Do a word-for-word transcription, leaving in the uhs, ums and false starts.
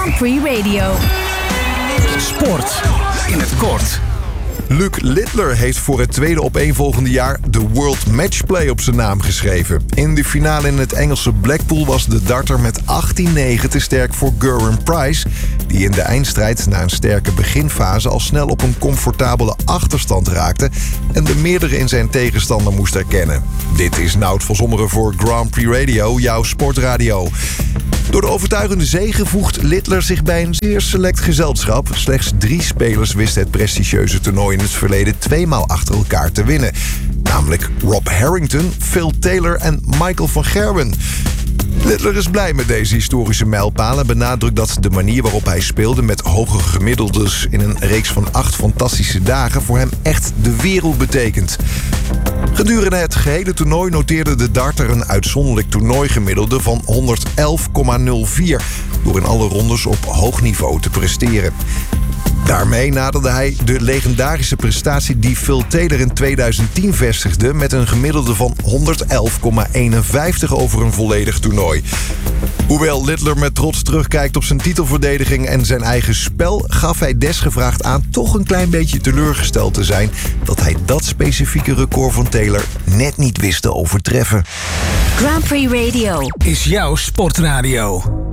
Grand Prix Radio. Sport in het kort. Luc Littler heeft voor het tweede opeenvolgende jaar de World Matchplay op zijn naam geschreven. In de finale in het Engelse Blackpool was de darter met achttien negen te sterk voor Gerwyn Price, die in de eindstrijd na een sterke beginfase al snel op een comfortabele achterstand raakte en de meerdere in zijn tegenstander moest herkennen. Dit is Nout van Sommeren voor Grand Prix Radio, jouw sportradio. Door de overtuigende zege voegt Littler zich bij een zeer select gezelschap. Slechts drie spelers wisten het prestigieuze toernooi in het verleden tweemaal achter elkaar te winnen. Namelijk Rob Harrington, Phil Taylor en Michael van Gerwen. Littler is blij met deze historische mijlpaal en benadrukt dat de manier waarop hij speelde met hoge gemiddeldes in een reeks van acht fantastische dagen voor hem echt de wereld betekent. Gedurende het gehele toernooi noteerde de darter een uitzonderlijk toernooigemiddelde van honderd elf komma nul vier... door in alle rondes op hoog niveau te presteren. Daarmee naderde hij de legendarische prestatie die Phil Taylor in tweeduizend tien vestigde met een gemiddelde van honderd elf komma eenenvijftig over een volledig toernooi. Hoewel Littler met trots terugkijkt op zijn titelverdediging en zijn eigen spel, gaf hij desgevraagd aan toch een klein beetje teleurgesteld te zijn dat hij dat specifieke record van Taylor net niet wist te overtreffen. Grand Prix Radio Is jouw sportradio.